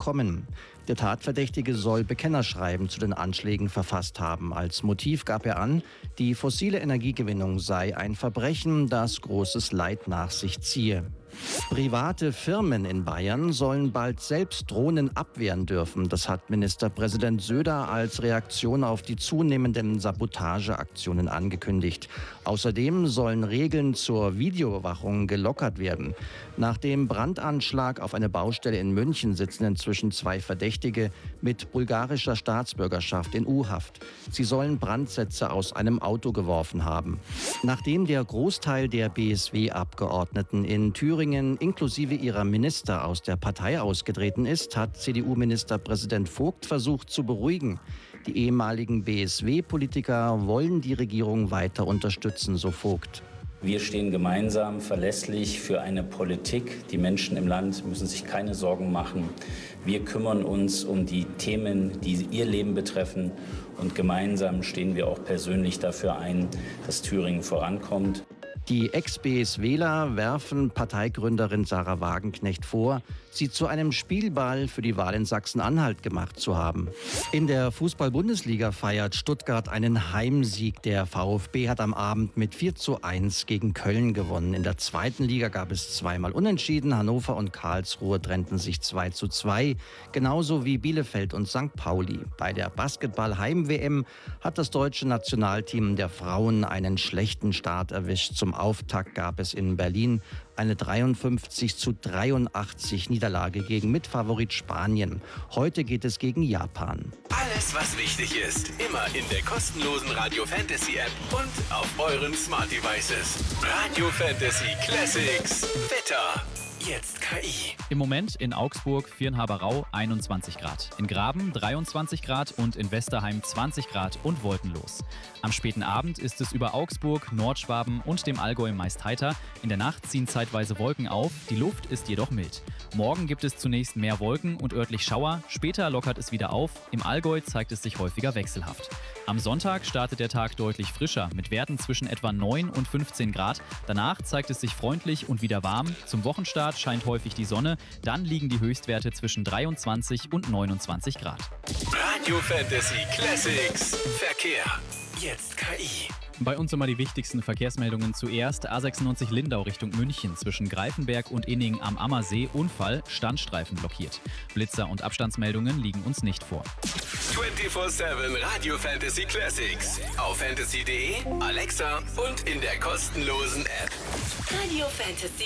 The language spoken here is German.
entkommen. Der Tatverdächtige soll Bekennerschreiben zu den Anschlägen verfasst haben. Als Motiv gab er an, die fossile Energiegewinnung sei ein Verbrechen, das großes Leid nach sich ziehe. Private Firmen in Bayern sollen bald selbst Drohnen abwehren dürfen. Das hat Ministerpräsident Söder als Reaktion auf die zunehmenden Sabotageaktionen angekündigt. Außerdem sollen Regeln zur Videoüberwachung gelockert werden. Nach dem Brandanschlag auf eine Baustelle in München sitzen inzwischen 2 Verdächtige mit bulgarischer Staatsbürgerschaft in U-Haft. Sie sollen Brandsätze aus einem Auto geworfen haben. Nachdem der Großteil der BSW-Abgeordneten in Thüringen inklusive ihrer Minister aus der Partei ausgetreten ist, hat CDU-Ministerpräsident Vogt versucht zu beruhigen. Die ehemaligen BSW-Politiker wollen die Regierung weiter unterstützen, so Vogt. Wir stehen gemeinsam verlässlich für eine Politik. Die Menschen im Land müssen sich keine Sorgen machen. Wir kümmern uns um die Themen, die ihr Leben betreffen. Und gemeinsam stehen wir auch persönlich dafür ein, dass Thüringen vorankommt. Die Ex-BSWler werfen Parteigründerin Sarah Wagenknecht vor, sie zu einem Spielball für die Wahl in Sachsen-Anhalt gemacht zu haben. In der Fußball-Bundesliga feiert Stuttgart einen Heimsieg. Der VfB hat am Abend mit 4:1 gegen Köln gewonnen. In der zweiten Liga gab es 2-mal Unentschieden. Hannover und Karlsruhe trennten sich 2:2, genauso wie Bielefeld und St. Pauli. Bei der Basketball-Heim-WM hat das deutsche Nationalteam der Frauen einen schlechten Start erwischt. Zum Auftakt gab es in Berlin eine 53:83 Niederlage gegen Mitfavorit Spanien. Heute geht es gegen Japan. Alles, was wichtig ist, immer in der kostenlosen Radio Fantasy App und auf euren Smart Devices. Radio Fantasy Classics. Wetter. Jetzt KI. Im Moment in Augsburg, Viernhaberau 21 Grad. In Graben 23 Grad und in Westerheim 20 Grad und wolkenlos. Am späten Abend ist es über Augsburg, Nordschwaben und dem Allgäu meist heiter. In der Nacht ziehen zeitweise Wolken auf, die Luft ist jedoch mild. Morgen gibt es zunächst mehr Wolken und örtlich Schauer, später lockert es wieder auf. Im Allgäu zeigt es sich häufiger wechselhaft. Am Sonntag startet der Tag deutlich frischer, mit Werten zwischen etwa 9 und 15 Grad. Danach zeigt es sich freundlich und wieder warm. Zum Wochenstart scheint häufig die Sonne, dann liegen die Höchstwerte zwischen 23 und 29 Grad. Radio Fantasy Classics. Verkehr. Jetzt KI. Bei uns immer die wichtigsten Verkehrsmeldungen zuerst. A96 Lindau Richtung München zwischen Greifenberg und Inning am Ammersee. Unfall, Standstreifen blockiert. Blitzer und Abstandsmeldungen liegen uns nicht vor. 24/7 Radio Fantasy Classics. Auf fantasy.de, Alexa und in der kostenlosen App. Radio Fantasy.